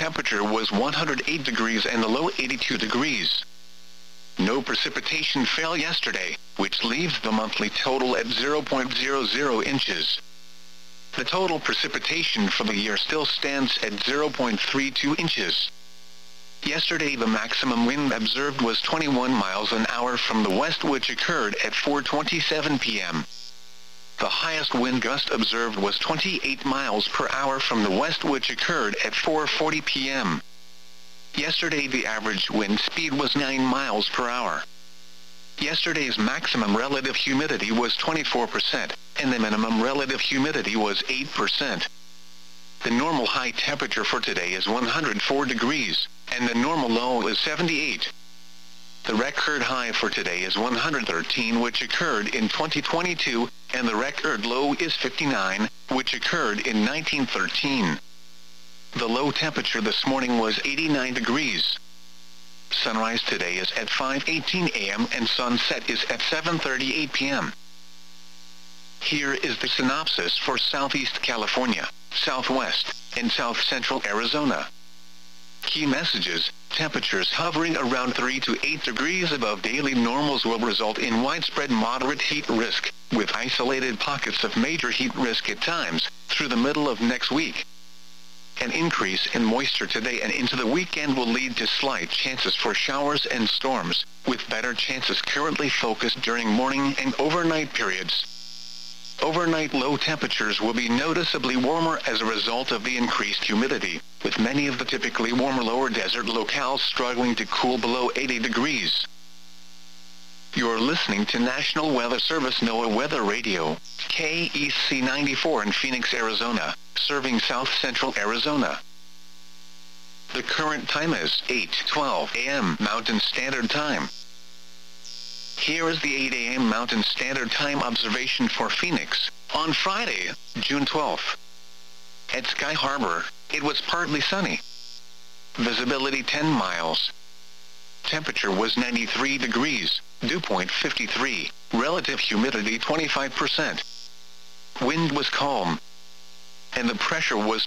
temperature was 108 degrees and the low 82 degrees. No precipitation fell yesterday, which leaves the monthly total at 0.00 inches. The total precipitation for the year still stands at 0.32 inches. Yesterday the maximum wind observed was 21 miles an hour from the west, which occurred at 4:27 p.m. The highest wind gust observed was 28 miles per hour from the west, which occurred at 4:40 p.m. Yesterday the average wind speed was 9 miles per hour. Yesterday's maximum relative humidity was 24%, and the minimum relative humidity was 8%. The normal high temperature for today is 104 degrees, and the normal low is 78. The record high for today is 113, which occurred in 2022, and the record low is 59, which occurred in 1913. The low temperature this morning was 89 degrees. Sunrise today is at 5:18 a.m. and sunset is at 7:38 p.m. Here is the synopsis for Southeast California, Southwest, and South Central Arizona. Key messages: temperatures hovering around 3 to 8 degrees above daily normals will result in widespread moderate heat risk, with isolated pockets of major heat risk at times, through the middle of next week. An increase in moisture today and into the weekend will lead to slight chances for showers and storms, with better chances currently focused during morning and overnight periods. Overnight low temperatures will be noticeably warmer as a result of the increased humidity, with many of the typically warmer lower desert locales struggling to cool below 80 degrees. You're listening to National Weather Service NOAA Weather Radio, KEC 94 in Phoenix, Arizona, serving South Central Arizona. The current time is 8:12 a.m. Mountain Standard Time. Here is the 8 a.m. Mountain Standard Time observation for Phoenix, on Friday, June 12th. At Sky Harbor, it was partly sunny. Visibility 10 miles. Temperature was 93 degrees, dew point 53, relative humidity 25%. Wind was calm, and the pressure was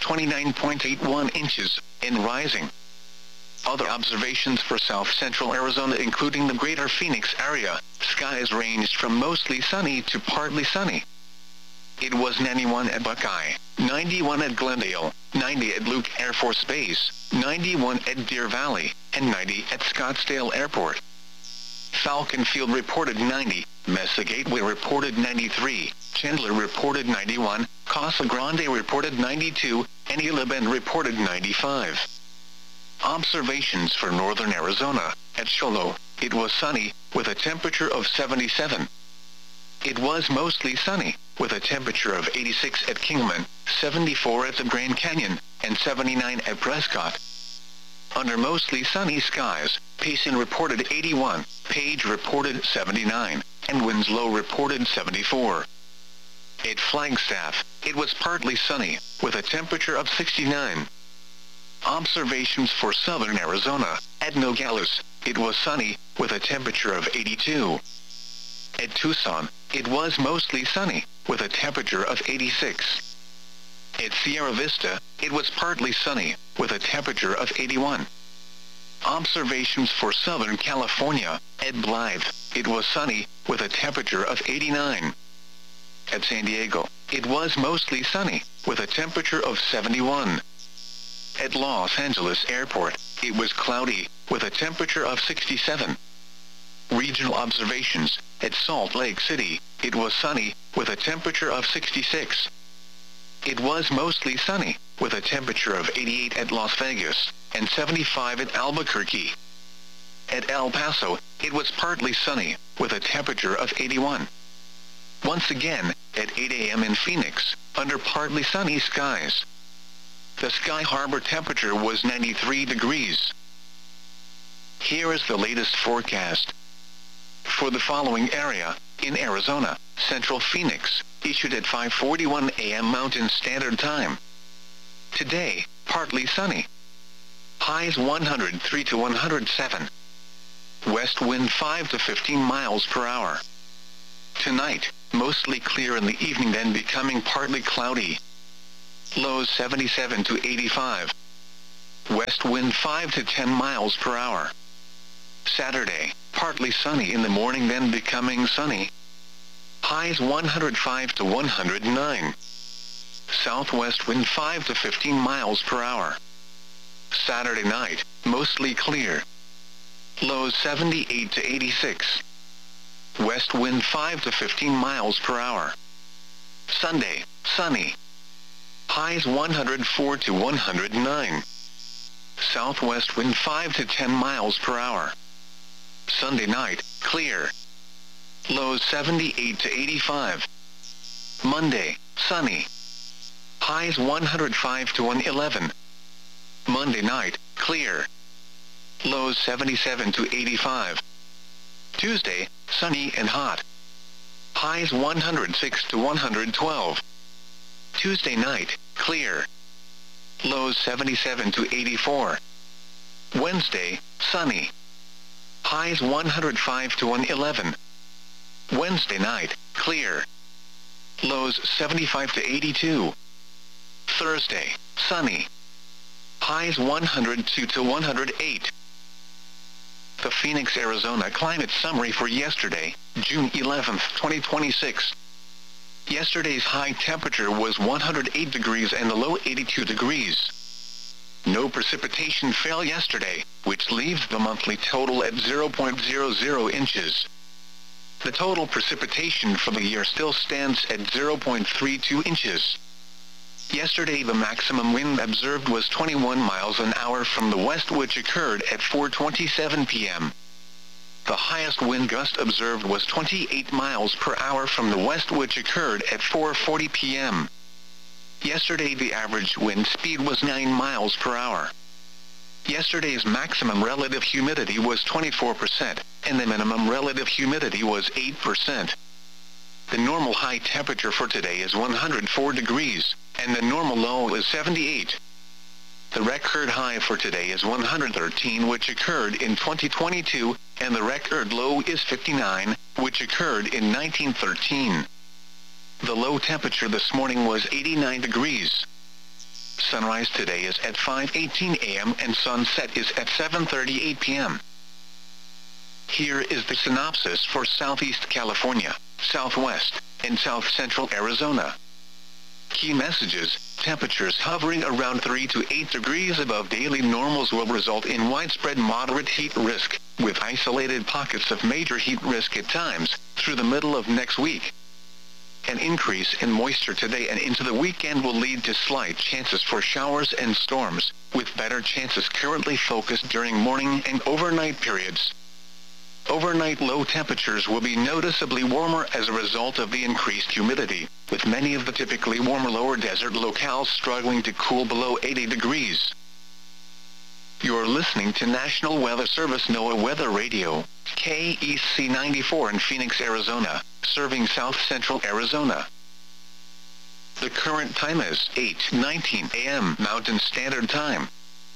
29.81 inches, and rising. Other observations for South Central Arizona, including the greater Phoenix area, skies ranged from mostly sunny to partly sunny. It was 91 at Buckeye, 91 at Glendale, 90 at Luke Air Force Base, 91 at Deer Valley, and 90 at Scottsdale Airport. Falcon Field reported 90, Mesa Gateway reported 93, Chandler reported 91, Casa Grande reported 92, and Isla Bend reported 95. Observations for northern Arizona. At Cholo, it was sunny, with a temperature of 77. It was mostly sunny, with a temperature of 86 at Kingman, 74 at the Grand Canyon, and 79 at Prescott. Under mostly sunny skies, Payson reported 81, Page reported 79, and Winslow reported 74. At Flagstaff, it was partly sunny, with a temperature of 69. Observations for southern Arizona. At Nogales, it was sunny, with a temperature of 82. At Tucson, it was mostly sunny, with a temperature of 86. At Sierra Vista, it was partly sunny, with a temperature of 81. Observations for Southern California. At Blythe, it was sunny, with a temperature of 89. At San Diego, it was mostly sunny, with a temperature of 71. At Los Angeles Airport, it was cloudy, with a temperature of 67. Regional observations. At Salt Lake City, it was sunny, with a temperature of 66. It was mostly sunny, with a temperature of 88 at Las Vegas, and 75 at Albuquerque. At El Paso, it was partly sunny, with a temperature of 81. Once again, at 8 a.m. in Phoenix, under partly sunny skies. The Sky Harbor temperature was 93 degrees. Here is the latest forecast. For the following area, in Arizona, Central Phoenix, issued at 5:41 a.m. Mountain Standard Time. Today, partly sunny. Highs 103 to 107. West wind 5 to 15 miles per hour. Tonight, mostly clear in the evening, then becoming partly cloudy. Lows 77 to 85. west wind 5 to 10 miles per hour. Saturday, partly sunny in the morning then becoming sunny. Highs 105 to 109. Southwest wind 5 to 15 miles per hour. Saturday night, mostly clear. Lows 78 to 86. West wind 5 to 15 miles per hour. Sunday, sunny. Highs 104 to 109. Southwest wind 5 to 10 miles per hour. Sunday night, clear. Lows 78 to 85. Monday, sunny. Highs 105 to 111. Monday night, clear. Lows 77 to 85. Tuesday, sunny and hot. Highs 106 to 112. Tuesday night, clear. Lows 77 to 84. Wednesday, sunny. Highs 105 to 111. Wednesday night, clear. Lows 75 to 82. Thursday, sunny. Highs 102 to 108. The Phoenix, Arizona climate summary for yesterday, June 11, 2026. Yesterday's high temperature was 108 degrees and the low 82 degrees. No precipitation fell yesterday, which leaves the monthly total at 0.00 inches. The total precipitation for the year still stands at 0.32 inches. Yesterday the maximum wind observed was 21 miles an hour from the west, which occurred at 4:27 p.m. The highest wind gust observed was 28 miles per hour from the west, which occurred at 4:40 p.m. Yesterday the average wind speed was 9 miles per hour. Yesterday's maximum relative humidity was 24%, and the minimum relative humidity was 8%. The normal high temperature for today is 104 degrees, and the normal low is 78. The record high for today is 113, which occurred in 2022, and the record low is 59, which occurred in 1913. The low temperature this morning was 89 degrees. Sunrise today is at 5:18 a.m. and sunset is at 7:38 p.m. Here is the synopsis for Southeast California, Southwest, and South Central Arizona. Key messages: temperatures hovering around 3 to 8 degrees above daily normals will result in widespread moderate heat risk, with isolated pockets of major heat risk at times, through the middle of next week. An increase in moisture today and into the weekend will lead to slight chances for showers and storms, with better chances currently focused during morning and overnight periods. Overnight low temperatures will be noticeably warmer as a result of the increased humidity, with many of the typically warmer lower desert locales struggling to cool below 80 degrees. You're listening to National Weather Service NOAA Weather Radio, KEC 94 in Phoenix, Arizona, serving South Central Arizona. The current time is 8:19 a.m. Mountain Standard Time.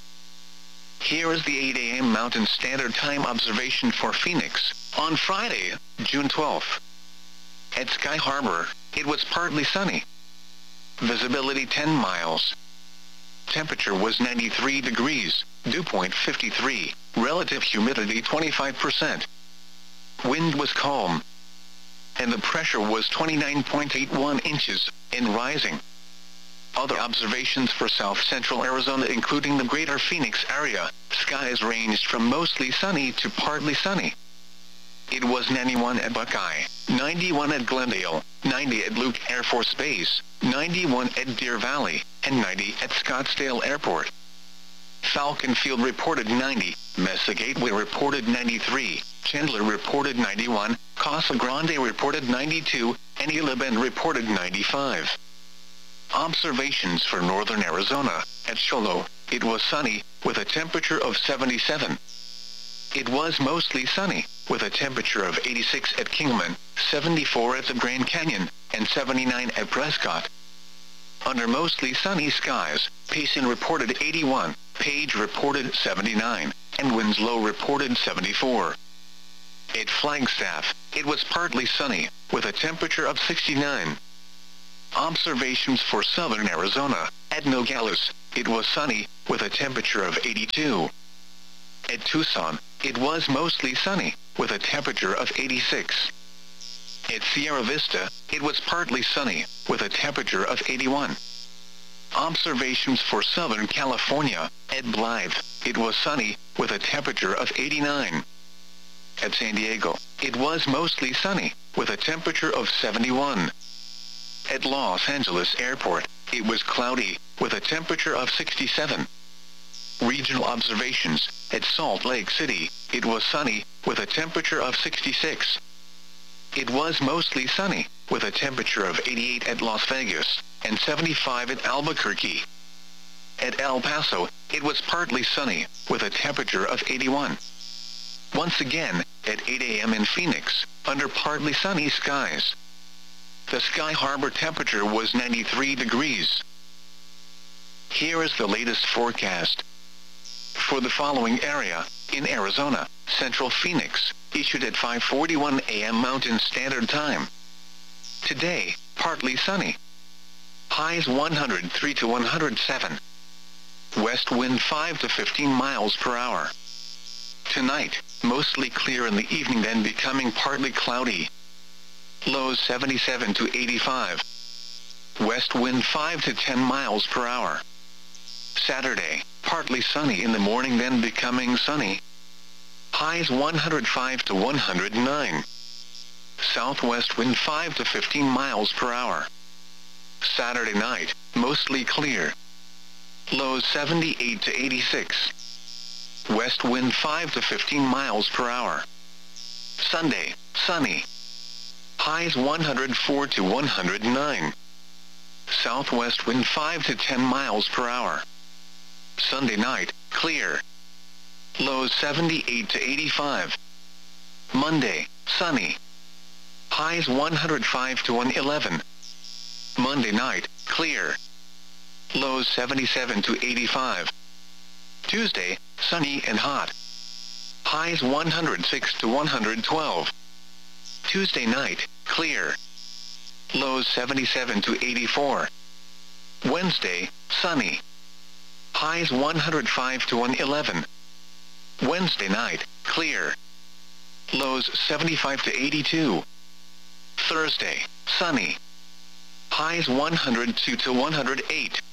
Here is the 8 a.m. Mountain Standard Time observation for Phoenix, on Friday, June 12th. At Sky Harbor, it was partly sunny. Visibility 10 miles. Temperature was 93 degrees, dew point 53, relative humidity 25%. Wind was calm. And the pressure was 29.81 inches, and rising. Other observations for South Central Arizona, including the greater Phoenix area, skies ranged from mostly sunny to partly sunny. It was 91 at Buckeye, 91 at Glendale, 90 at Luke Air Force Base, 91 at Deer Valley, and 90 at Scottsdale Airport. Falcon Field reported 90, Mesa Gateway reported 93, Chandler reported 91, Casa Grande reported 92, and Isla Bend reported 95. Observations for northern Arizona. At Cholo, it was sunny, with a temperature of 77. It was mostly sunny, with a temperature of 86 at Kingman, 74 at the Grand Canyon, and 79 at Prescott. Under mostly sunny skies, Payson reported 81, Page reported 79, and Winslow reported 74. At Flagstaff, it was partly sunny, with a temperature of 69. Observations for southern Arizona. At Nogales, it was sunny, with a temperature of 82. At Tucson, it was mostly sunny, with a temperature of 86. At Sierra Vista, it was partly sunny, with a temperature of 81. Observations for Southern California, at Blythe, it was sunny, with a temperature of 89. At San Diego, it was mostly sunny, with a temperature of 71. At Los Angeles Airport, it was cloudy, with a temperature of 67. Regional observations, at Salt Lake City, it was sunny, with a temperature of 66. It was mostly sunny, with a temperature of 88 at Las Vegas, and 75 at Albuquerque. At El Paso, it was partly sunny, with a temperature of 81. Once again, at 8 a.m. in Phoenix, under partly sunny skies. The Sky Harbor temperature was 93 degrees. Here is the latest forecast. For the following area, in Arizona, Central Phoenix, issued at 5:41 a.m. Mountain Standard Time. Today, partly sunny. Highs 103 to 107. West wind 5 to 15 miles per hour. Tonight, mostly clear in the evening, then becoming partly cloudy. Lows 77 to 85. West wind 5 to 10 miles per hour. Saturday, partly sunny in the morning, then becoming sunny. Highs 105 to 109. Southwest wind 5 to 15 miles per hour. Saturday night, mostly clear. Lows 78 to 86. West wind 5 to 15 miles per hour. Sunday, sunny. Highs 104 to 109. Southwest wind 5 to 10 miles per hour. Sunday night, clear. Lows 78 to 85. Monday, sunny. Highs 105 to 111. Monday night, clear. Lows 77 to 85. Tuesday, sunny and hot. Highs 106 to 112. Tuesday night, clear. Lows 77 to 84. Wednesday, sunny. Highs 105 to 111. Wednesday night, clear. Lows 75 to 82. Thursday, sunny. Highs 102 to 108.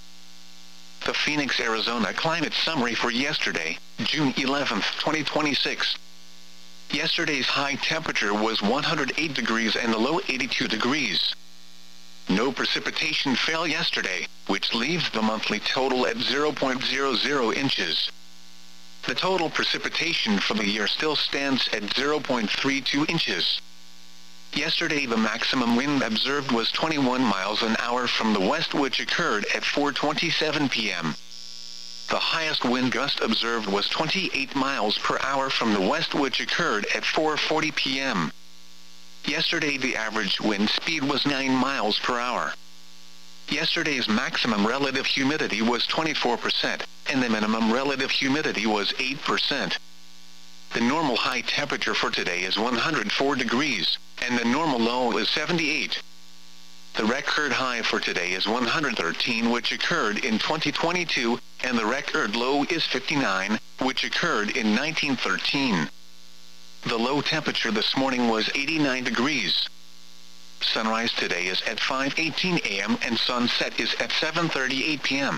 The Phoenix, Arizona climate summary for yesterday, June 11, 2026. Yesterday's high temperature was 108 degrees and the low 82 degrees. No precipitation fell yesterday, which leaves the monthly total at 0.00 inches. The total precipitation for the year still stands at 0.32 inches. Yesterday the maximum wind observed was 21 miles an hour from the west, which occurred at 4:27 p.m. The highest wind gust observed was 28 miles per hour from the west, which occurred at 4:40 p.m. Yesterday the average wind speed was 9 miles per hour. Yesterday's maximum relative humidity was 24%, and the minimum relative humidity was 8%. The normal high temperature for today is 104 degrees, and the normal low is 78. The record high for today is 113, which occurred in 2022, and the record low is 59, which occurred in 1913. The low temperature this morning was 89 degrees. Sunrise today is at 5:18 a.m. and sunset is at 7:38 p.m.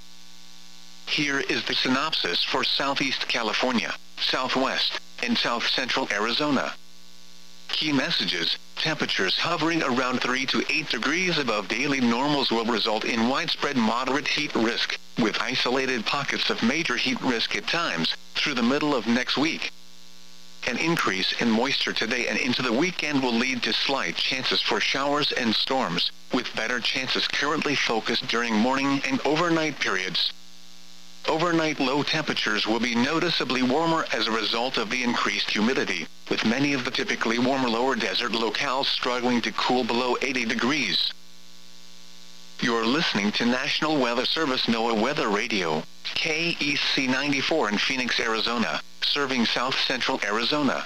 Here is the synopsis for Southeast California, Southwest, and South Central Arizona. Key messages: temperatures hovering around 3 to 8 degrees above daily normals will result in widespread moderate heat risk, with isolated pockets of major heat risk at times, through the middle of next week. An increase in moisture today and into the weekend will lead to slight chances for showers and storms, with better chances currently focused during morning and overnight periods. Overnight low temperatures will be noticeably warmer as a result of the increased humidity, with many of the typically warmer lower desert locales struggling to cool below 80 degrees. You're listening to National Weather Service NOAA Weather Radio, KEC 94 in Phoenix, Arizona, serving South Central Arizona.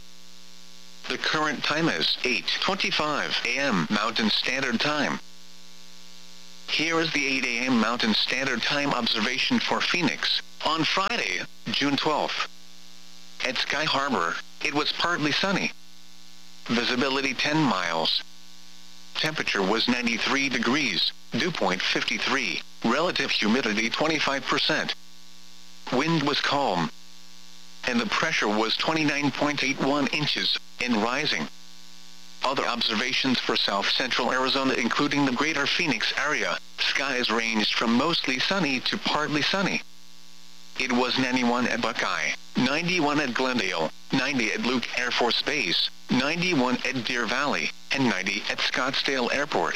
The current time is 8:25 a.m. Mountain Standard Time. Here is the 8 a.m. Mountain Standard Time observation for Phoenix, on Friday, June 12th. At Sky Harbor, it was partly sunny. Visibility 10 miles. Temperature was 93 degrees, dew point 53, relative humidity 25%. Wind was calm. And the pressure was 29.81 inches, and rising. Other observations for south-central Arizona including the greater Phoenix area, skies ranged from mostly sunny to partly sunny. It was 91 at Buckeye, 91 at Glendale, 90 at Luke Air Force Base, 91 at Deer Valley, and 90 at Scottsdale Airport.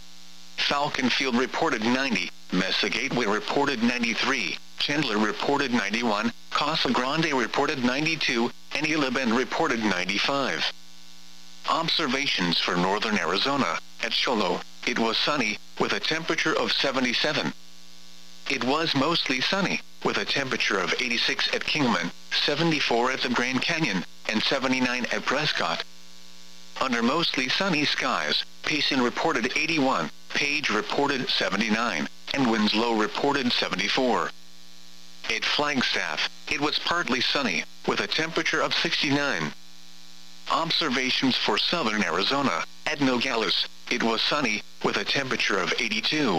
Falcon Field reported 90, Mesa Gateway reported 93, Chandler reported 91, Casa Grande reported 92, and Isla Bend reported 95. Observations for northern Arizona. At Cholo, it was sunny, with a temperature of 77. It was mostly sunny, with a temperature of 86 at Kingman, 74 at the Grand Canyon, and 79 at Prescott. Under mostly sunny skies, Payson reported 81, Page reported 79, and Winslow reported 74. At Flagstaff, it was partly sunny, with a temperature of 69. Observations for southern Arizona. At Nogales, it was sunny, with a temperature of 82.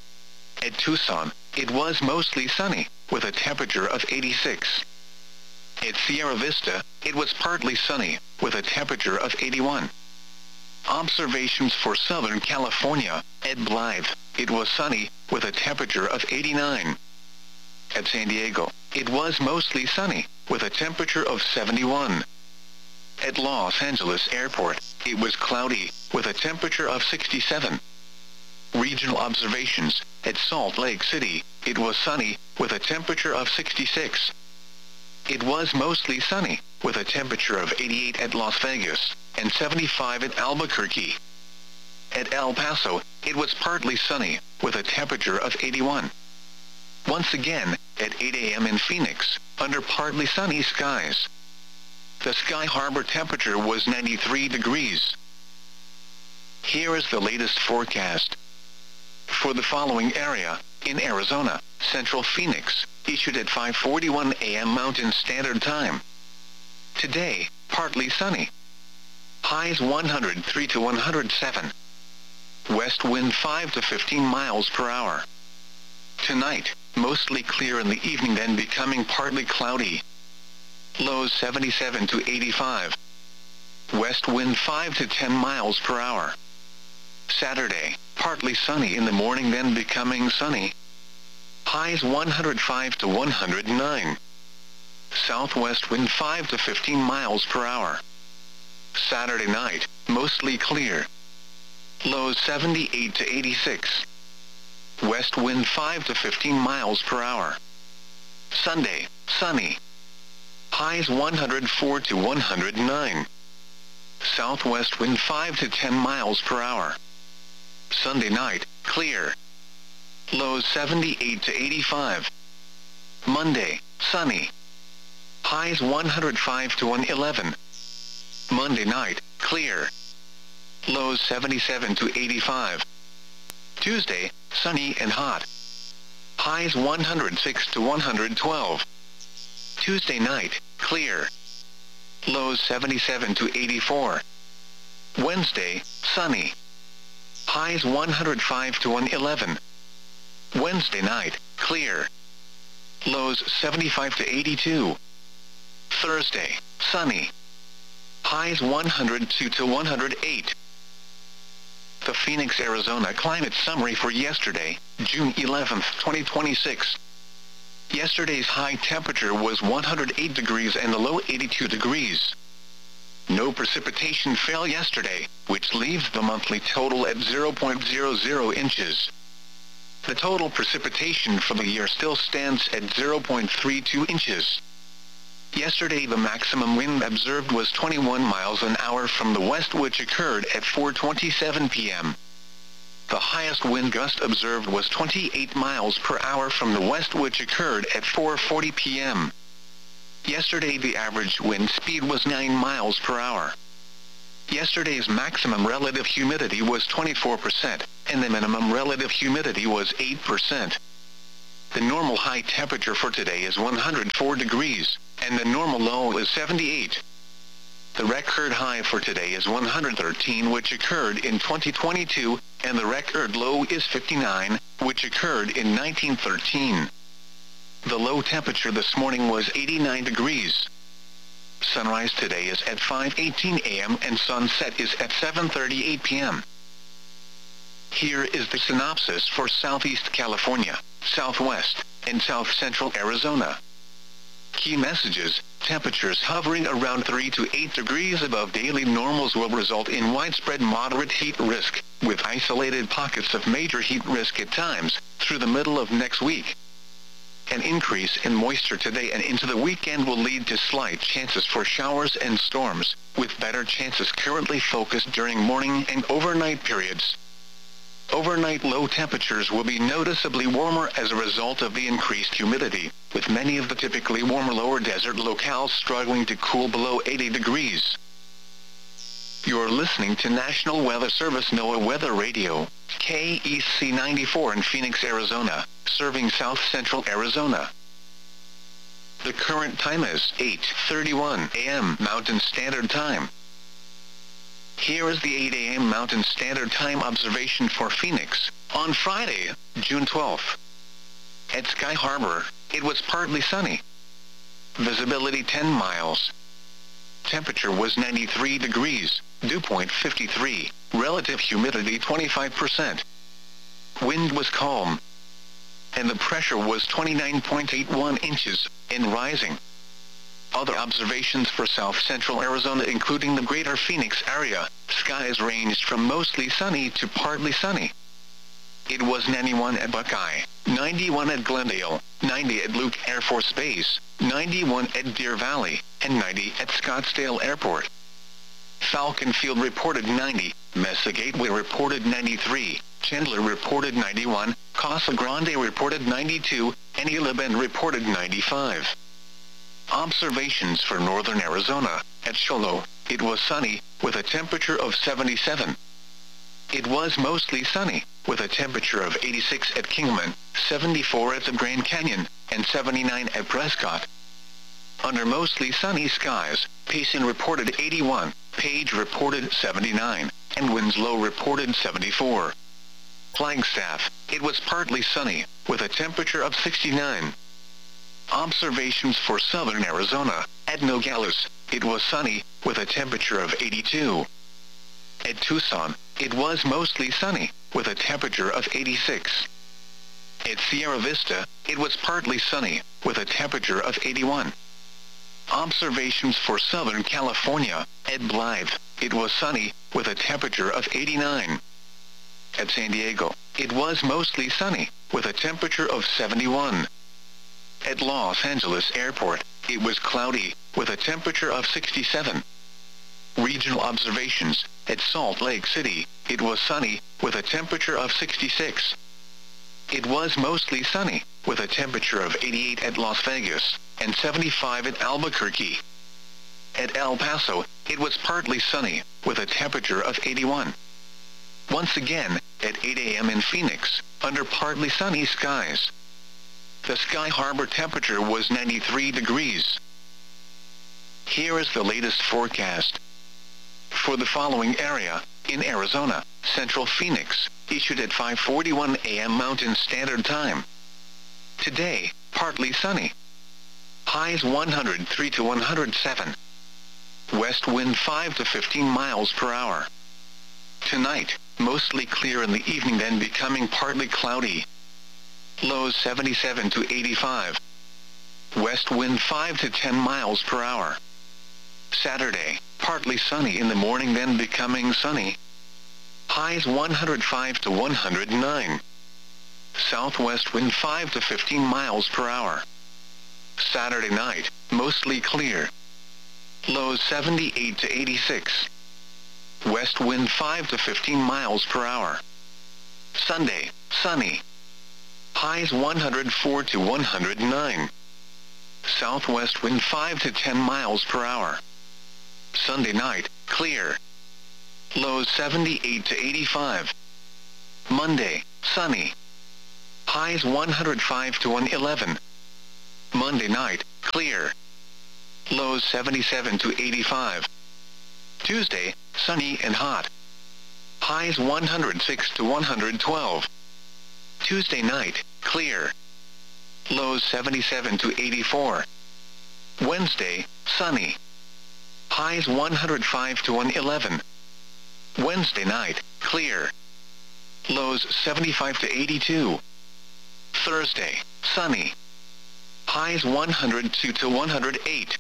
At Tucson, it was mostly sunny, with a temperature of 86. At Sierra Vista, it was partly sunny, with a temperature of 81. Observations for Southern California. At Blythe, it was sunny, with a temperature of 89. At San Diego, it was mostly sunny, with a temperature of 71. At Los Angeles Airport, it was cloudy, with a temperature of 67. Regional observations. At Salt Lake City, it was sunny, with a temperature of 66. It was mostly sunny, with a temperature of 88 at Las Vegas, and 75 at Albuquerque. At El Paso, it was partly sunny, with a temperature of 81. Once again, at 8 a.m. in Phoenix, under partly sunny skies. The Sky Harbor temperature was 93 degrees. Here is the latest forecast. For the following area, in Arizona, Central Phoenix, issued at 5:41 a.m. Mountain Standard Time. Today, partly sunny. Highs 103 to 107. West wind 5 to 15 miles per hour. Tonight, mostly clear in the evening then becoming partly cloudy. Lows 77 to 85. West wind 5 to 10 miles per hour. Saturday, partly sunny in the morning then becoming sunny. Highs 105 to 109. Southwest wind 5 to 15 miles per hour. Saturday night, mostly clear. Lows 78 to 86. West wind 5 to 15 miles per hour. Sunday, sunny. Highs 104 to 109. Southwest wind 5 to 10 miles per hour. Sunday night, clear. Lows 78 to 85. Monday, sunny. Highs 105 to 111. Monday night, clear. Lows 77 to 85. Tuesday, sunny and hot. Highs 106 to 112. Tuesday night, clear. Lows 77 to 84. Wednesday, sunny. Highs 105 to 111. Wednesday night, clear. Lows 75 to 82. Thursday, sunny. Highs 102 to 108. The Phoenix, Arizona climate summary for yesterday, June 11, 2026. Yesterday's high temperature was 108 degrees and the low 82 degrees. No precipitation fell yesterday, which leaves the monthly total at 0.00 inches. The total precipitation for the year still stands at 0.32 inches. Yesterday the maximum wind observed was 21 miles an hour from the west, which occurred at 4:27 p.m. The highest wind gust observed was 28 miles per hour from the west, which occurred at 4:40 p.m. Yesterday the average wind speed was 9 miles per hour. Yesterday's maximum relative humidity was 24%, and the minimum relative humidity was 8%. The normal high temperature for today is 104 degrees, and the normal low is 78. The record high for today is 113, which occurred in 2022, and the record low is 59, which occurred in 1913. The low temperature this morning was 89 degrees. Sunrise today is at 5:18 a.m. and sunset is at 7:38 p.m. Here is the synopsis for Southeast California, Southwest, and South Central Arizona. Key messages: temperatures hovering around 3 to 8 degrees above daily normals will result in widespread moderate heat risk, with isolated pockets of major heat risk at times, through the middle of next week. An increase in moisture today and into the weekend will lead to slight chances for showers and storms, with better chances currently focused during morning and overnight periods. Overnight low temperatures will be noticeably warmer as a result of the increased humidity, with many of the typically warmer lower desert locales struggling to cool below 80 degrees. You're listening to National Weather Service NOAA Weather Radio, KEC 94 in Phoenix, Arizona, serving South Central Arizona. The current time is 8:31 a.m. Mountain Standard Time. Here is the 8 a.m. Mountain Standard Time observation for Phoenix, on Friday, June 12th. At Sky Harbor, it was partly sunny. Visibility 10 miles. Temperature was 93 degrees, dew point 53, relative humidity 25%. Wind was calm, and the pressure was 29.81 inches, and rising. Other observations for South Central Arizona, including the greater Phoenix area, skies ranged from mostly sunny to partly sunny. It was 91 at Buckeye, 91 at Glendale, 90 at Luke Air Force Base, 91 at Deer Valley, and 90 at Scottsdale Airport. Falcon Field reported 90, Mesa Gateway reported 93, Chandler reported 91, Casa Grande reported 92, and Isla Bend reported 95. Observations for northern Arizona. At Cholo, it was sunny, with a temperature of 77. It was mostly sunny, with a temperature of 86 at Kingman, 74 at the Grand Canyon, and 79 at Prescott. Under mostly sunny skies, Payson reported 81, Page reported 79, and Winslow reported 74. Flagstaff, it was partly sunny, with a temperature of 69. Observations for southern Arizona. At Nogales, it was sunny, with a temperature of 82. At Tucson, it was mostly sunny, with a temperature of 86. At Sierra Vista, it was partly sunny, with a temperature of 81. Observations for Southern California. At Blythe, it was sunny, with a temperature of 89. At San Diego, it was mostly sunny, with a temperature of 71. At Los Angeles Airport, it was cloudy, with a temperature of 67. Regional observations. At Salt Lake City, it was sunny, with a temperature of 66. It was mostly sunny, with a temperature of 88 at Las Vegas, and 75 at Albuquerque. At El Paso, it was partly sunny, with a temperature of 81. Once again, at 8 a.m. in Phoenix, under partly sunny skies. The Sky Harbor temperature was 93 degrees. Here is the latest forecast. For the following area, in Arizona, Central Phoenix, issued at 5:41 a.m. Mountain Standard Time. Today, partly sunny. Highs 103 to 107. West wind 5 to 15 miles per hour. Tonight, mostly clear in the evening, then becoming partly cloudy. Lows 77 to 85. West wind 5 to 10 miles per hour. Saturday, partly sunny in the morning, then becoming sunny. Highs 105 to 109. Southwest wind 5 to 15 miles per hour. Saturday night, mostly clear. Lows 78 to 86. West wind 5 to 15 miles per hour. Sunday, sunny. Highs 104 to 109. Southwest wind 5 to 10 miles per hour. Sunday night, clear. Lows 78 to 85. Monday, sunny. Highs 105 to 111. Monday night, clear. Lows 77 to 85. Tuesday, sunny and hot. Highs 106 to 112. Tuesday night, clear. Lows 77 to 84. Wednesday, sunny. Highs 105 to 111. Wednesday night, clear. Lows 75 to 82. Thursday, sunny. Highs 102 to 108.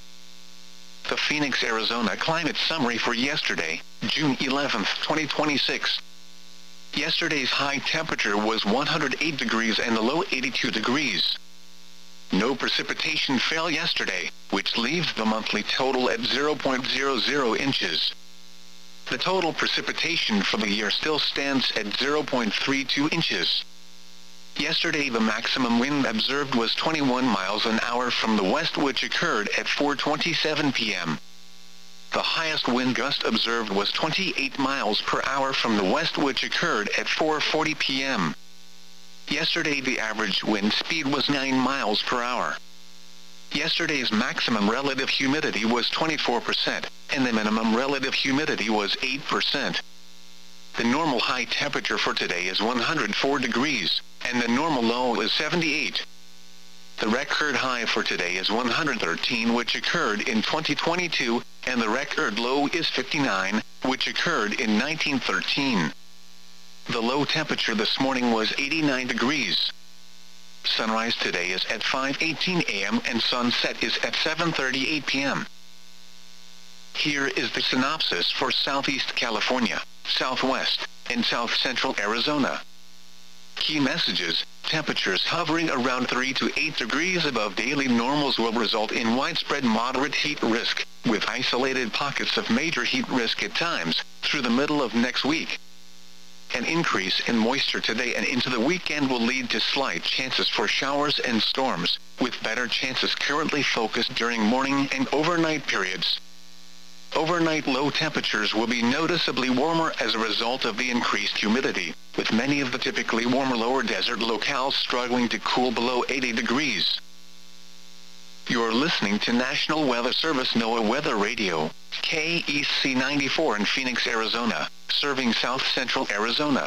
The Phoenix, Arizona climate summary for yesterday, June 11, 2026. Yesterday's high temperature was 108 degrees and the low 82 degrees. No precipitation fell yesterday, which leaves the monthly total at 0.00 inches. The total precipitation for the year still stands at 0.32 inches. Yesterday the maximum wind observed was 21 miles an hour from the west, which occurred at 4:27 p.m. The highest wind gust observed was 28 miles per hour from the west, which occurred at 4:40 p.m. Yesterday the average wind speed was 9 miles per hour. Yesterday's maximum relative humidity was 24%, and the minimum relative humidity was 8%. The normal high temperature for today is 104 degrees, and the normal low is 78. The record high for today is 113, which occurred in 2022, and the record low is 59, which occurred in 1913. The low temperature this morning was 89 degrees. Sunrise today is at 5:18 a.m. and sunset is at 7:38 p.m. Here is the synopsis for Southeast California, Southwest, and South Central Arizona. Key messages: temperatures hovering around 3 to 8 degrees above daily normals will result in widespread moderate heat risk, with isolated pockets of major heat risk at times, through the middle of next week. An increase in moisture today and into the weekend will lead to slight chances for showers and storms, with better chances currently focused during morning and overnight periods. Overnight low temperatures will be noticeably warmer as a result of the increased humidity, with many of the typically warmer lower desert locales struggling to cool below 80 degrees. You're listening to National Weather Service NOAA Weather Radio, KEC 94 in Phoenix, Arizona, serving South Central Arizona.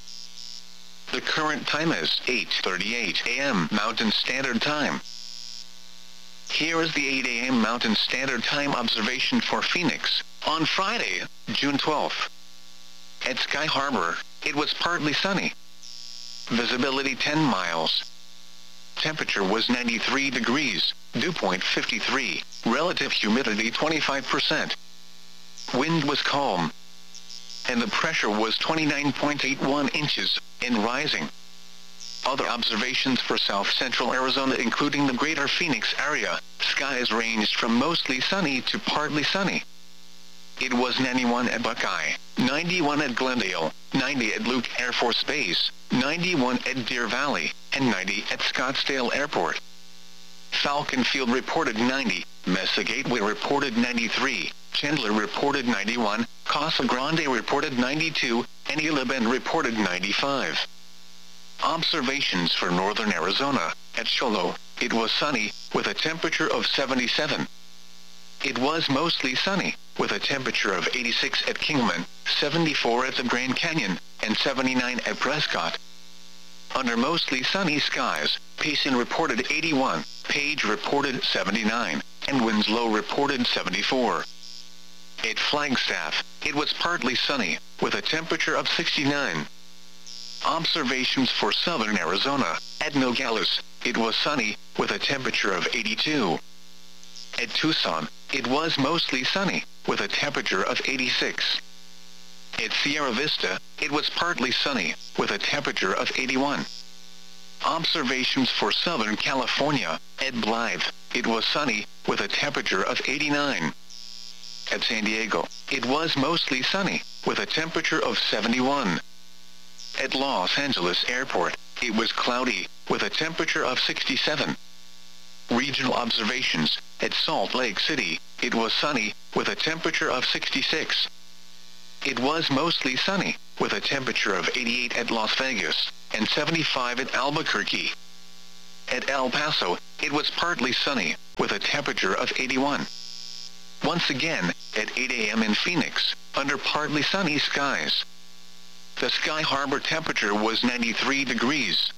The current time is 8:38 a.m. Mountain Standard Time. Here is the 8 a.m. Mountain Standard Time observation for Phoenix, on Friday, June 12th. At Sky Harbor, it was partly sunny. Visibility 10 miles. Temperature was 93 degrees, dew point 53, relative humidity 25%. Wind was calm. And the pressure was 29.81 inches, and rising. Other observations for South Central Arizona, including the greater Phoenix area, skies ranged from mostly sunny to partly sunny. It was 91 at Buckeye, 91 at Glendale, 90 at Luke Air Force Base, 91 at Deer Valley, and 90 at Scottsdale Airport. Falcon Field reported 90, Mesa Gateway reported 93, Chandler reported 91, Casa Grande reported 92, and Isla Bend reported 95. Observations for northern Arizona. At Cholo, it was sunny, with a temperature of 77. It was mostly sunny, with a temperature of 86 at Kingman, 74 at the Grand Canyon, and 79 at Prescott. Under mostly sunny skies, Payson reported 81, Page reported 79, and Winslow reported 74. At Flagstaff, it was partly sunny, with a temperature of 69. Observations for southern Arizona. At Nogales, it was sunny, with a temperature of 82. At Tucson, it was mostly sunny, with a temperature of 86. At Sierra Vista, it was partly sunny, with a temperature of 81. Observations for Southern California. At Blythe, it was sunny, with a temperature of 89. At San Diego, it was mostly sunny, with a temperature of 71. At Los Angeles Airport, it was cloudy, with a temperature of 67. Regional observations. At Salt Lake City, it was sunny, with a temperature of 66. It was mostly sunny, with a temperature of 88 at Las Vegas and 75 at Albuquerque. At El Paso, it was partly sunny, with a temperature of 81. Once again, at 8 a.m. in Phoenix, under partly sunny skies. The Sky Harbor temperature was 93 degrees.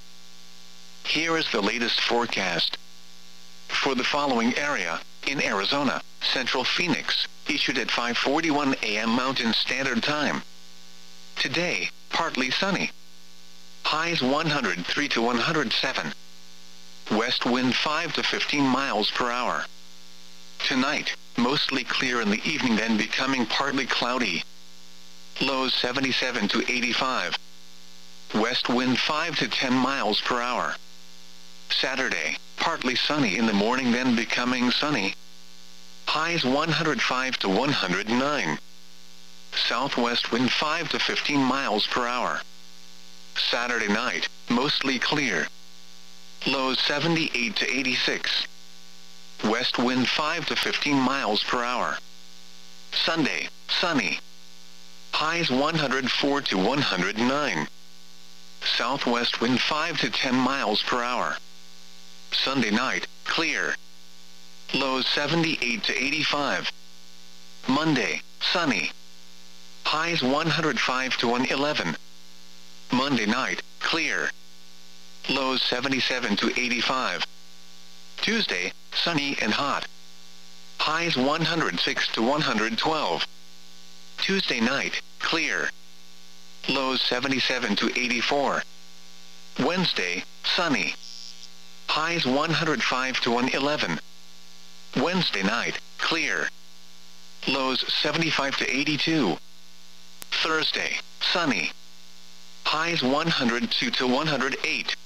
Here is the latest forecast. For the following area, in Arizona, Central Phoenix, issued at 5:41 a.m. Mountain Standard Time. Today, partly sunny. Highs 103 to 107. West wind 5 to 15 miles per hour. Tonight, mostly clear in the evening, then becoming partly cloudy. Lows 77 to 85. West wind 5 to 10 miles per hour. Saturday, partly sunny in the morning, then becoming sunny. Highs 105 to 109. Southwest wind 5 to 15 miles per hour. Saturday night, mostly clear. Lows 78 to 86. West wind 5 to 15 miles per hour. Sunday, sunny. Highs 104 to 109. Southwest wind 5 to 10 miles per hour. Sunday night, clear. Lows 78 to 85. Monday, sunny. Highs 105 to 111. Monday night, clear. Lows 77 to 85. Tuesday, sunny and hot. Highs 106 to 112. Tuesday night, clear. Lows 77 to 84. Wednesday, sunny. Highs 105 to 111. Wednesday night, clear. Lows 75 to 82. Thursday, sunny. Highs 102 to 108.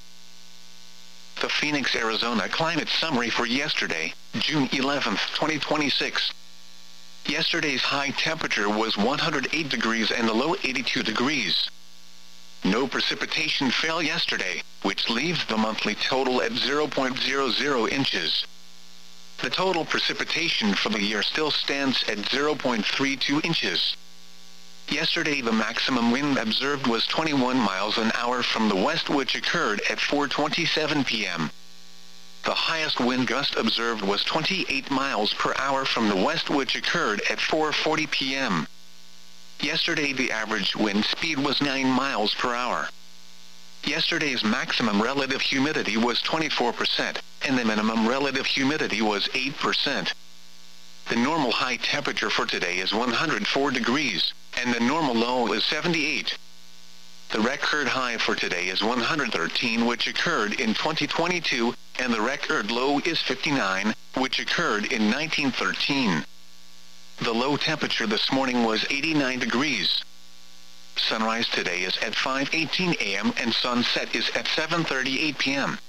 The Phoenix, Arizona climate summary for yesterday, June 11, 2026. Yesterday's high temperature was 108 degrees and the low 82 degrees. No precipitation fell yesterday, which leaves the monthly total at 0.00 inches. The total precipitation for the year still stands at 0.32 inches. Yesterday the maximum wind observed was 21 miles an hour from the west, which occurred at 4:27 p.m. The highest wind gust observed was 28 miles per hour from the west, which occurred at 4:40 p.m. Yesterday the average wind speed was 9 miles per hour. Yesterday's maximum relative humidity was 24%, and the minimum relative humidity was 8%. The normal high temperature for today is 104 degrees, and the normal low is 78. The record high for today is 113, which occurred in 2022, and the record low is 59, which occurred in 1913. The low temperature this morning was 89 degrees. Sunrise today is at 5:18 a.m. and sunset is at 7:38 p.m.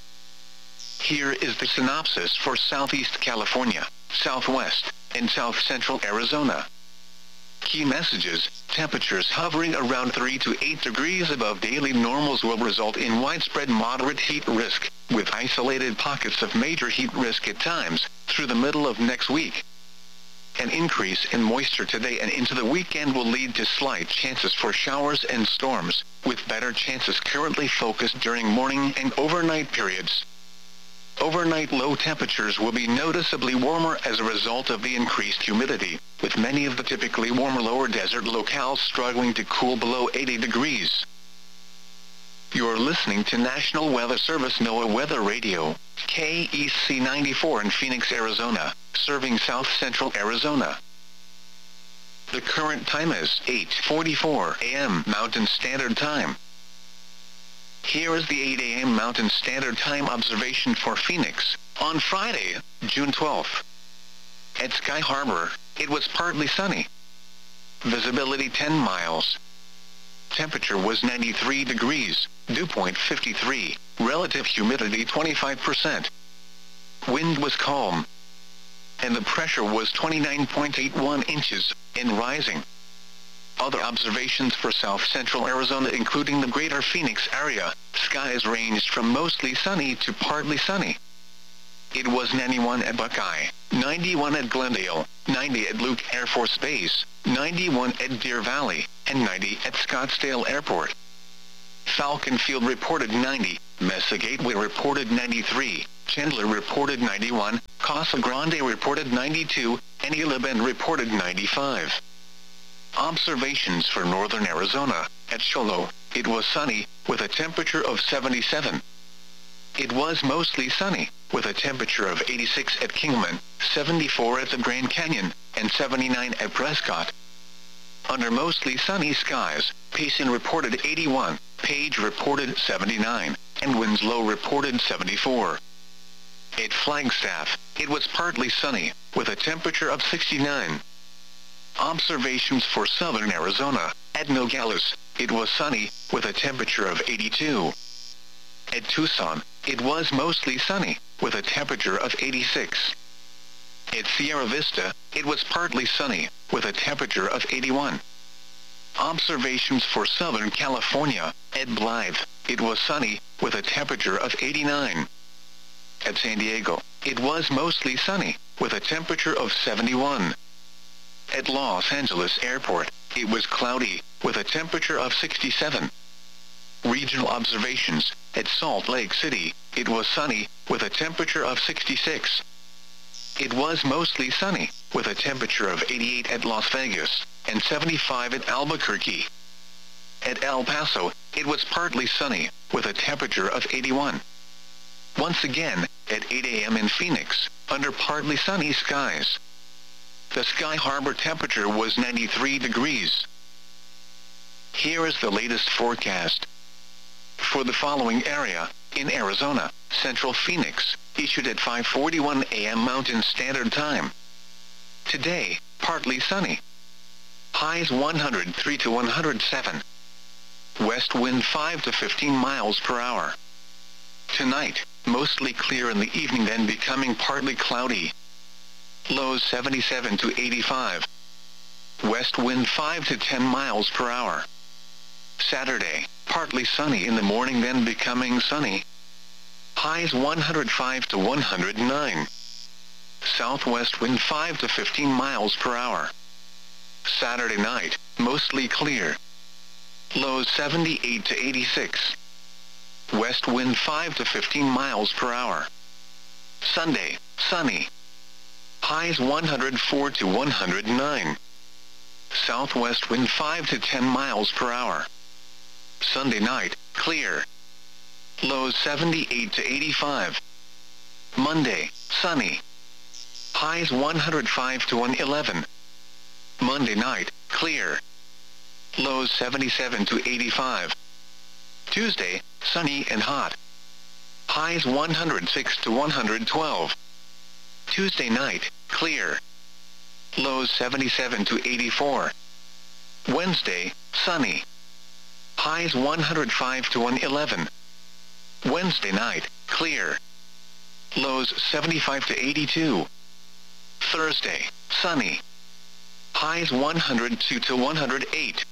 Here is the synopsis for Southeast California, Southwest, and South Central Arizona. Key messages: temperatures hovering around 3 to 8 degrees above daily normals will result in widespread moderate heat risk, with isolated pockets of major heat risk at times, through the middle of next week. An increase in moisture today and into the weekend will lead to slight chances for showers and storms, with better chances currently focused during morning and overnight periods. Overnight low temperatures will be noticeably warmer as a result of the increased humidity, with many of the typically warmer lower desert locales struggling to cool below 80 degrees. You're listening to National Weather Service NOAA Weather Radio, KEC 94 in Phoenix, Arizona, serving South Central Arizona. The current time is 8:44 a.m. Mountain Standard Time. Here is the 8 a.m. Mountain Standard Time observation for Phoenix, on Friday, June 12th. At Sky Harbor, it was partly sunny. Visibility 10 miles. Temperature was 93 degrees, dew point 53, relative humidity 25%. Wind was calm. And the pressure was 29.81 inches, and rising. Other observations for South Central Arizona, including the greater Phoenix area, skies ranged from mostly sunny to partly sunny. It was 91 at Buckeye, 91 at Glendale, 90 at Luke Air Force Base, 91 at Deer Valley, and 90 at Scottsdale Airport. Falcon Field reported 90, Mesa Gateway reported 93, Chandler reported 91, Casa Grande reported 92, and Isla Bend reported 95. Observations for northern Arizona. At Cholo, it was sunny, with a temperature of 77. It was mostly sunny, with a temperature of 86 at Kingman, 74 at the Grand Canyon, and 79 at Prescott. Under mostly sunny skies, Payson reported 81, Page reported 79, and Winslow reported 74. At Flagstaff, it was partly sunny, with a temperature of 69. Observations for southern Arizona. At Nogales, it was sunny, with a temperature of 82. At Tucson, it was mostly sunny, with a temperature of 86. At Sierra Vista, it was partly sunny, with a temperature of 81. Observations for Southern California. At Blythe, it was sunny, with a temperature of 89. At San Diego, it was mostly sunny, with a temperature of 71. At Los Angeles Airport, it was cloudy, with a temperature of 67. Regional observations. At Salt Lake City, it was sunny, with a temperature of 66. It was mostly sunny, with a temperature of 88 at Las Vegas, and 75 at Albuquerque. At El Paso, it was partly sunny, with a temperature of 81. Once again, at 8 a.m. in Phoenix, under partly sunny skies. The Sky Harbor temperature was 93 degrees. Here is the latest forecast. For the following area, in Arizona, Central Phoenix, issued at 5:41 a.m. Mountain Standard Time. Today, partly sunny. Highs 103 to 107. West wind 5 to 15 miles per hour. Tonight, mostly clear in the evening, then becoming partly cloudy. Lows 77 to 85. West wind 5 to 10 miles per hour. Saturday, partly sunny in the morning, then becoming sunny. Highs 105 to 109. Southwest wind 5 to 15 miles per hour. Saturday night, mostly clear. Lows 78 to 86. West wind 5 to 15 miles per hour. Sunday, sunny. Highs 104 to 109. Southwest wind 5 to 10 miles per hour. Sunday night, clear. Lows 78 to 85. Monday, sunny. Highs 105 to 111. Monday night, clear. Lows 77 to 85. Tuesday, sunny and hot. Highs 106 to 112. Tuesday night, clear. Lows 77 to 84. Wednesday, sunny. Highs 105 to 111. Wednesday night, clear. Lows 75 to 82. Thursday, sunny. Highs 102 to 108.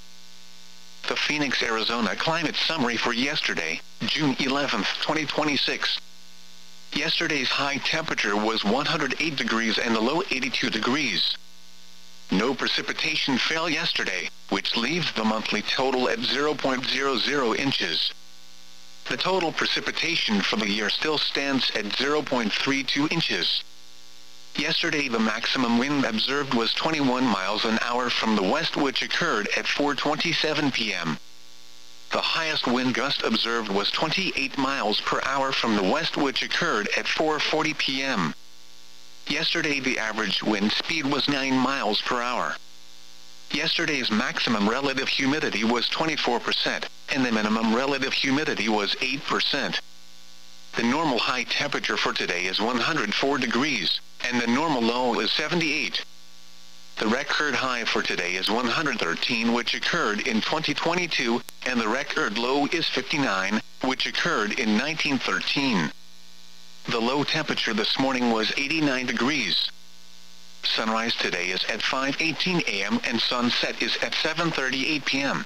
The Phoenix, Arizona climate summary for yesterday, June 11, 2026. Yesterday's high temperature was 108 degrees and the low 82 degrees. No precipitation fell yesterday, which leaves the monthly total at 0.00 inches. The total precipitation for the year still stands at 0.32 inches. Yesterday the maximum wind observed was 21 miles an hour from the west, which occurred at 4:27 p.m. The highest wind gust observed was 28 miles per hour from the west, which occurred at 4:40 p.m. Yesterday the average wind speed was 9 miles per hour. Yesterday's maximum relative humidity was 24%, and the minimum relative humidity was 8%. The normal high temperature for today is 104 degrees, and the normal low is 78. The record high for today is 113, which occurred in 2022, and the record low is 59, which occurred in 1913. The low temperature this morning was 89 degrees. Sunrise today is at 5:18 a.m. and sunset is at 7:38 p.m.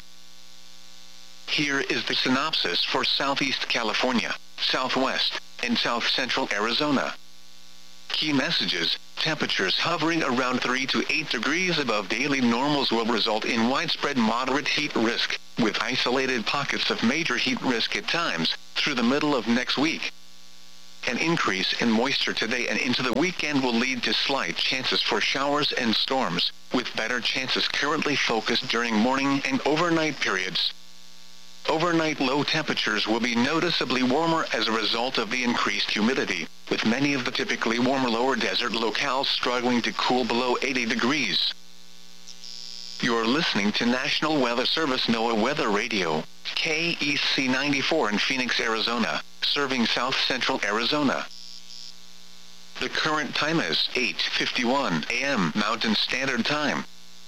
Here is the synopsis for Southeast California, Southwest, and South Central Arizona. key messages, temperatures hovering around 3 to 8 degrees above daily normals will result in widespread moderate heat risk, with isolated pockets of major heat risk at times, through the middle of next week. An increase in moisture today and into the weekend will lead to slight chances for showers and storms, with better chances currently focused during morning and overnight periods. Overnight low temperatures will be noticeably warmer as a result of the increased humidity, with many of the typically warmer lower desert locales struggling to cool below 80 degrees. You're listening to National Weather Service NOAA Weather Radio, KEC 94 in Phoenix, Arizona, serving south-central Arizona. The current time is 8:51 a.m. Mountain Standard Time.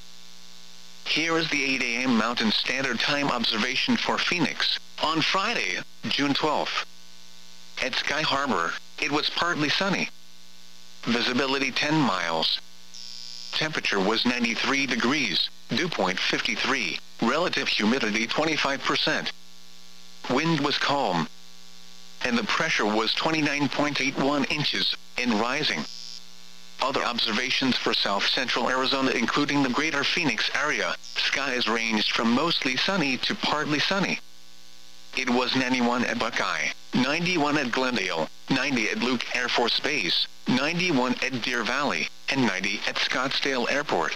Here is the 8 a.m. Mountain Standard Time observation for Phoenix, on Friday, June 12th. At Sky Harbor, it was partly sunny. Visibility 10 miles. Temperature was 93 degrees, dew point 53, relative humidity 25%. Wind was calm, and the pressure was 29.81 inches, and rising. Other observations for south-central Arizona including the greater Phoenix area, skies ranged from mostly sunny to partly sunny. It was 91 at Buckeye, 91 at Glendale, 90 at Luke Air Force Base, 91 at Deer Valley, and 90 at Scottsdale Airport.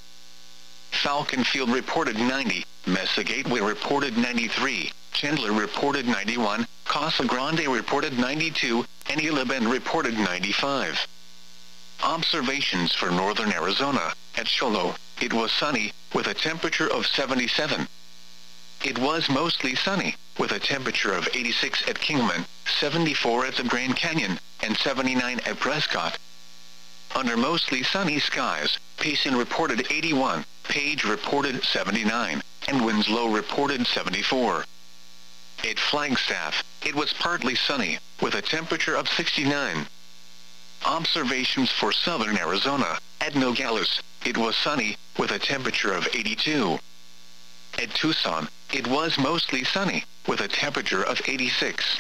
Falcon Field reported 90, Mesa Gateway reported 93, Chandler reported 91, Casa Grande reported 92, and Isla Bend reported 95. Observations for northern Arizona. At Sholo, it was sunny, with a temperature of 77. It was mostly sunny, with a temperature of 86 at Kingman, 74 at the Grand Canyon, and 79 at Prescott. Under mostly sunny skies, Payson reported 81, Page reported 79, and Winslow reported 74. At Flagstaff, it was partly sunny, with a temperature of 69. Observations for southern Arizona. At Nogales, it was sunny, with a temperature of 82. At Tucson, it was mostly sunny, with a temperature of 86.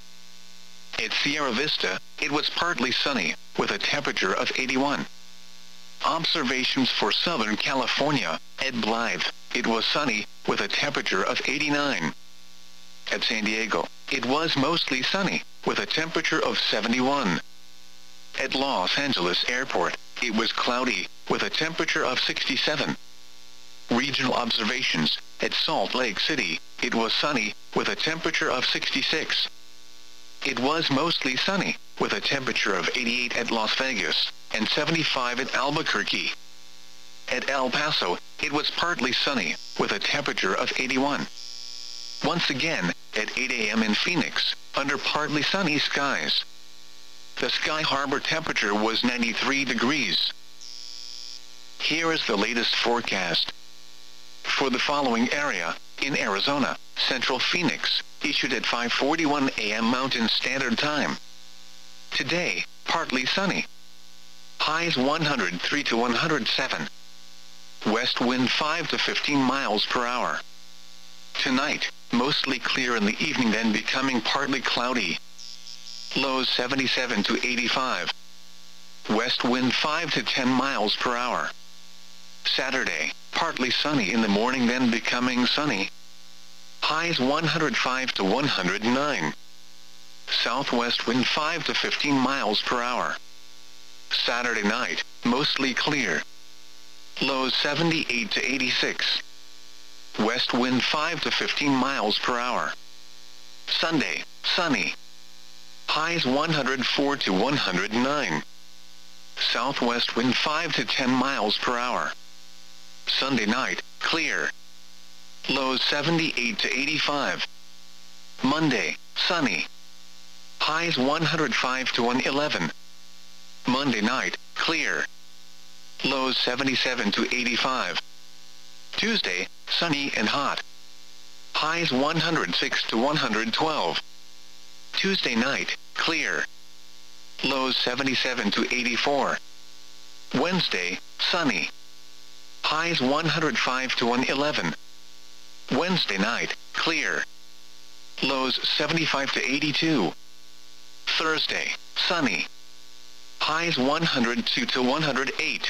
At Sierra Vista, it was partly sunny, with a temperature of 81. Observations for Southern California. At Blythe, it was sunny, with a temperature of 89. At San Diego, it was mostly sunny, with a temperature of 71. At Los Angeles Airport, it was cloudy, with a temperature of 67. Regional observations. At Salt Lake City, it was sunny, with a temperature of 66. It was mostly sunny, with a temperature of 88 at Las Vegas, and 75 at Albuquerque. At El Paso, it was partly sunny, with a temperature of 81. Once again, at 8 a.m. in Phoenix, under partly sunny skies. The Sky Harbor temperature was 93 degrees. Here is the latest forecast. For the following area, in Arizona, Central Phoenix, issued at 5:41 a.m. Mountain Standard Time. Today, partly sunny. Highs 103 to 107. West wind 5 to 15 miles per hour. Tonight, mostly clear in the evening, then becoming partly cloudy. Lows 77 to 85. West wind 5 to 10 miles per hour. Saturday, partly sunny in the morning, then becoming sunny. Highs 105 to 109. Southwest wind 5 to 15 miles per hour. Saturday night, mostly clear. Lows 78 to 86. West wind 5 to 15 miles per hour. Sunday, sunny. Highs 104 to 109. Southwest wind 5 to 10 miles per hour. Sunday night, clear. Lows 78 to 85. Monday, sunny. Highs 105 to 111. Monday night, clear. Lows 77 to 85. Tuesday, sunny and hot. Highs 106 to 112. Tuesday night, clear. Lows 77 to 84. Wednesday, sunny. Highs 105 to 111. Wednesday night, clear. Lows 75 to 82. Thursday, sunny. Highs 102 to 108.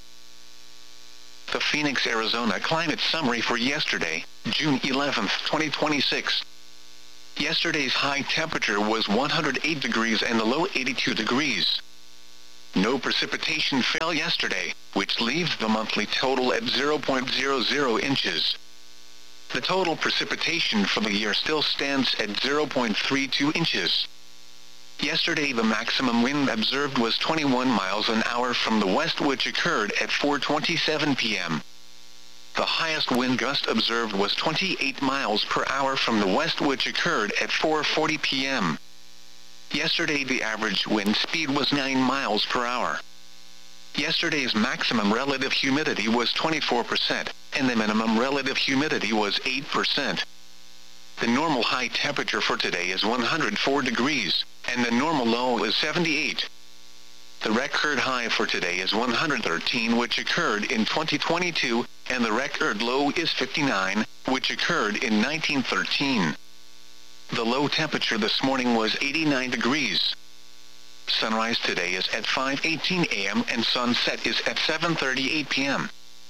The Phoenix, Arizona climate summary for yesterday, June 11, 2026. Yesterday's high temperature was 108 degrees and the low 82 degrees. No precipitation fell yesterday, which leaves the monthly total at 0.00 inches. The total precipitation for the year still stands at 0.32 inches. Yesterday the maximum wind observed was 21 miles an hour from the west, which occurred at 4:27 p.m. The highest wind gust observed was 28 miles per hour from the west, which occurred at 4:40 p.m. Yesterday the average wind speed was 9 miles per hour. Yesterday's maximum relative humidity was 24%, and the minimum relative humidity was 8%. The normal high temperature for today is 104 degrees, and the normal low is 78. The record high for today is 113, which occurred in 2022, and the record low is 59, which occurred in 1913. The low temperature this morning was 89 degrees. Sunrise today is at 5:18 a.m. and sunset is at 7:38 p.m.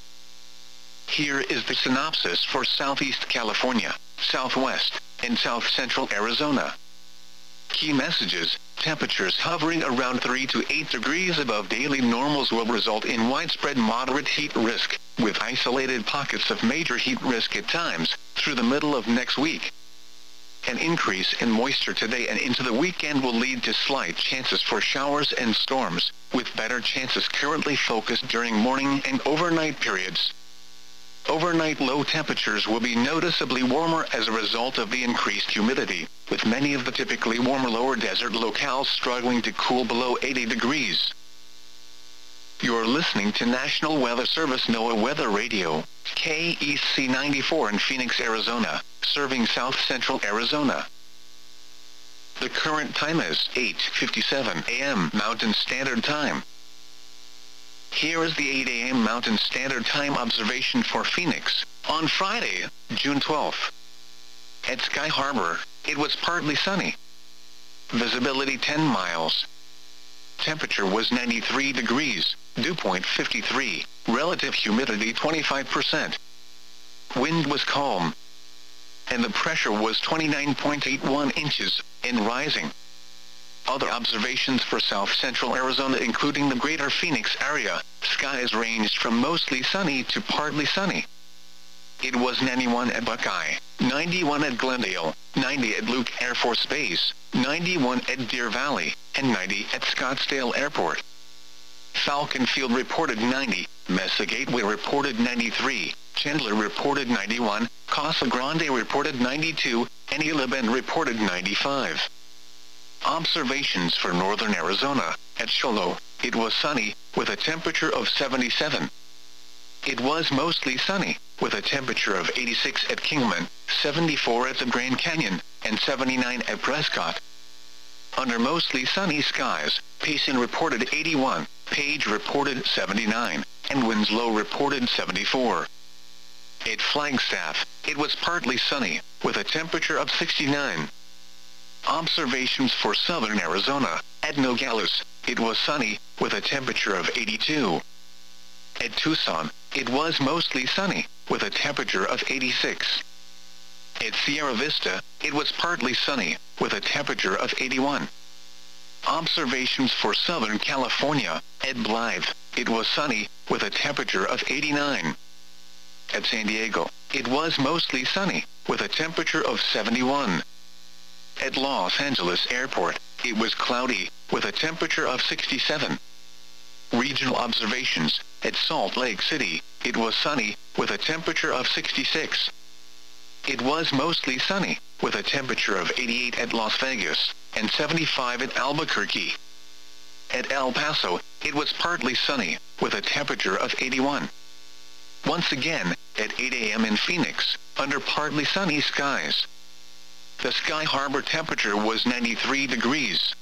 Here is the synopsis for Southeast California, Southwest, and South Central Arizona. Key messages: temperatures hovering around 3 to 8 degrees above daily normals will result in widespread moderate heat risk, with isolated pockets of major heat risk at times, through the middle of next week. An increase in moisture today and into the weekend will lead to slight chances for showers and storms, with better chances currently focused during morning and overnight periods. Overnight low temperatures will be noticeably warmer as a result of the increased humidity, with many of the typically warmer lower desert locales struggling to cool below 80 degrees. You're listening to National Weather Service NOAA Weather Radio, KEC 94 in Phoenix, Arizona, serving South Central Arizona. The current time is 8:57 a.m. Mountain Standard Time. Here is the 8 a.m. Mountain Standard Time observation for Phoenix, on Friday, June 12th. At Sky Harbor, it was partly sunny. Visibility 10 miles. Temperature was 93 degrees, dew point 53, relative humidity 25%. Wind was calm. And the pressure was 29.81 inches, and rising. Other observations for South Central Arizona, including the greater Phoenix area, skies ranged from mostly sunny to partly sunny. It was 91 at Buckeye, 91 at Glendale, 90 at Luke Air Force Base, 91 at Deer Valley, and 90 at Scottsdale Airport. Falcon Field reported 90, Mesa Gateway reported 93, Chandler reported 91, Casa Grande reported 92, and Isla Bend reported 95. Observations for northern Arizona. At Cholo, it was sunny, with a temperature of 77. It was mostly sunny, with a temperature of 86 at Kingman, 74 at the Grand Canyon, and 79 at Prescott. Under mostly sunny skies, Payson reported 81, Page reported 79, and Winslow reported 74. At Flagstaff, it was partly sunny, with a temperature of 69. Observations for southern Arizona. At Nogales, it was sunny, with a temperature of 82. At Tucson, it was mostly sunny, with a temperature of 86. At Sierra Vista, it was partly sunny, with a temperature of 81. Observations for Southern California. At Blythe, it was sunny, with a temperature of 89. At San Diego, it was mostly sunny, with a temperature of 71. At Los Angeles Airport, it was cloudy, with a temperature of 67. Regional observations. At Salt Lake City, it was sunny, with a temperature of 66. It was mostly sunny, with a temperature of 88 at Las Vegas, and 75 at Albuquerque. At El Paso, it was partly sunny, with a temperature of 81. Once again, at 8 a.m. in Phoenix, under partly sunny skies. The Sky Harbor temperature was 93 degrees.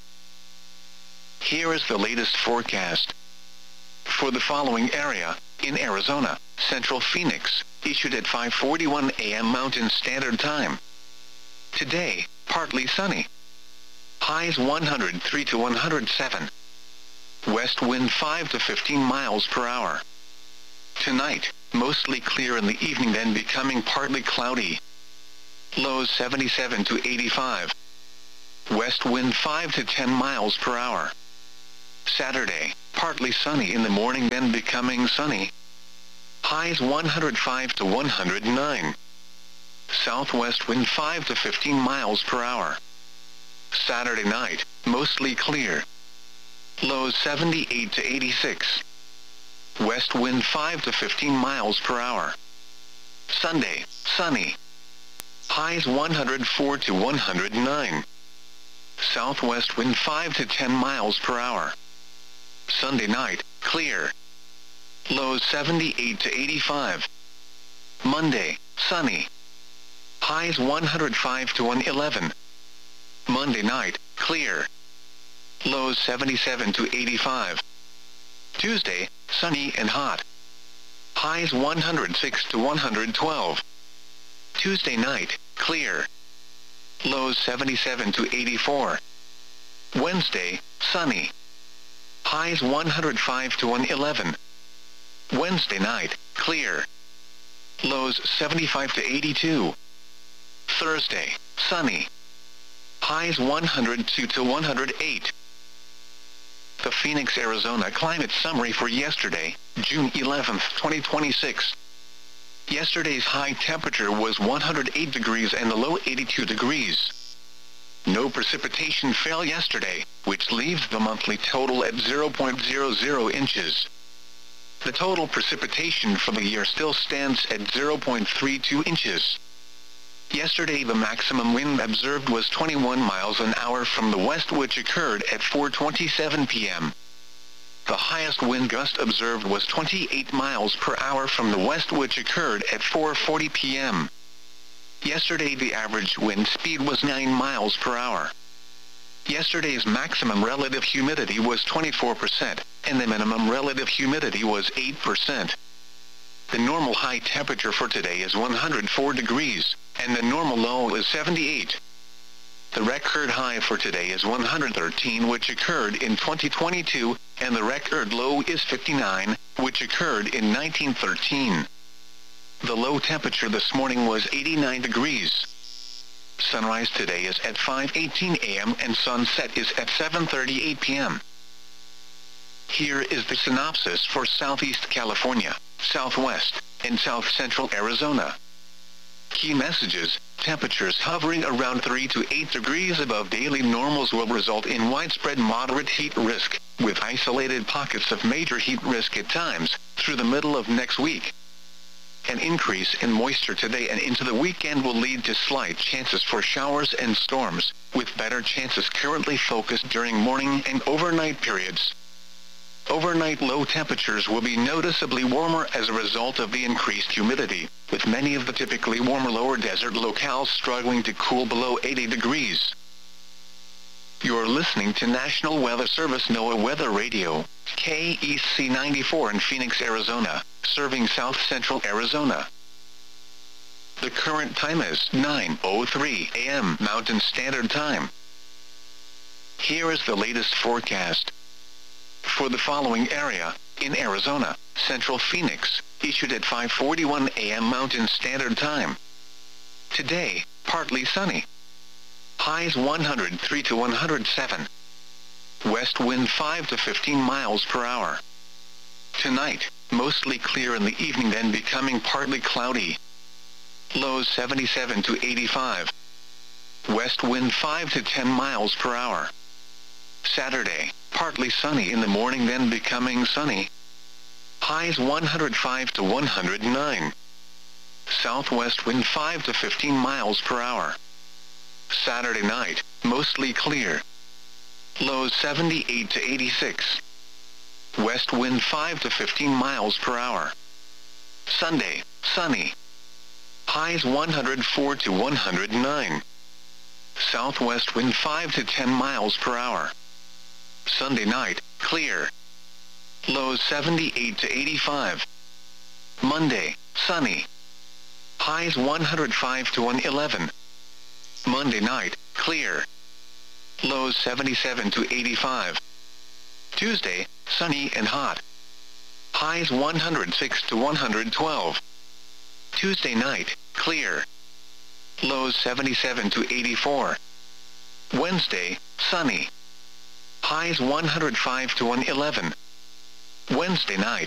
Here is the latest forecast. For the following area, in Arizona, Central Phoenix, issued at 5:41 a.m. Mountain Standard Time. Today, partly sunny. Highs 103 to 107. West wind 5 to 15 miles per hour. Tonight, mostly clear in the evening, then becoming partly cloudy. Lows 77 to 85. West wind 5 to 10 miles per hour. Saturday, partly sunny in the morning, then becoming sunny. Highs 105 to 109. Southwest wind 5 to 15 miles per hour. Saturday night, mostly clear. Lows 78 to 86. West wind 5 to 15 miles per hour. Sunday, sunny. Highs 104 to 109. Southwest wind 5 to 10 miles per hour. Sunday night, clear. Lows 78 to 85. Monday, sunny. Highs 105 to 111. Monday night, clear. Lows 77 to 85. Tuesday, sunny and hot. Highs 106 to 112. Tuesday night, clear. Lows 77 to 84. Wednesday, sunny. Highs 105 to 111. Wednesday night, clear. Lows 75 to 82. Thursday, sunny. Highs 102 to 108. The Phoenix, Arizona climate summary for yesterday, June 11, 2026. Yesterday's high temperature was 108 degrees and the low 82 degrees. No precipitation fell yesterday, which leaves the monthly total at 0.00 inches. The total precipitation for the year still stands at 0.32 inches. Yesterday the maximum wind observed was 21 miles an hour from the west, which occurred at 4:27 p.m. The highest wind gust observed was 28 miles per hour from the west, which occurred at 4:40 p.m. Yesterday the average wind speed was 9 miles per hour. Yesterday's maximum relative humidity was 24%, and the minimum relative humidity was 8%. The normal high temperature for today is 104 degrees, and the normal low is 78. The record high for today is 113, which occurred in 2022, and the record low is 59, which occurred in 1913. The low temperature this morning was 89 degrees. Sunrise today is at 5:18 a.m. and sunset is at 7:38 p.m. Here is the synopsis for Southeast California, Southwest, and South Central Arizona. Key messages: temperatures hovering around 3 to 8 degrees above daily normals will result in widespread moderate heat risk, with isolated pockets of major heat risk at times, through the middle of next week. An increase in moisture today and into the weekend will lead to slight chances for showers and storms, with better chances currently focused during morning and overnight periods. Overnight low temperatures will be noticeably warmer as a result of the increased humidity, with many of the typically warmer lower desert locales struggling to cool below 80 degrees. You're listening to National Weather Service NOAA Weather Radio, KEC 94 in Phoenix, Arizona, serving South Central Arizona. The current time is 9:03 a.m. Mountain Standard Time. Here is the latest forecast. For the following area, in Arizona, Central Phoenix, issued at 5:41 a.m. Mountain Standard Time. Today, partly sunny. Highs 103 to 107. West wind 5 to 15 miles per hour. Tonight, mostly clear in the evening, then becoming partly cloudy. Lows 77 to 85. West wind 5 to 10 miles per hour. Saturday, partly sunny in the morning, then becoming sunny. Highs 105 to 109. Southwest wind 5 to 15 miles per hour. Saturday night, mostly clear. Lows 78 to 86. West wind 5 to 15 miles per hour. Sunday, sunny. Highs 104 to 109. Southwest wind 5 to 10 miles per hour. Sunday night, clear. Lows 78 to 85. Monday, sunny. Highs 105 to 111. Monday night, clear. Lows 77 to 85. Tuesday, sunny and hot. Highs 106 to 112. Tuesday night, clear. Lows 77 to 84. Wednesday, sunny. Highs 105 to 111. Wednesday night,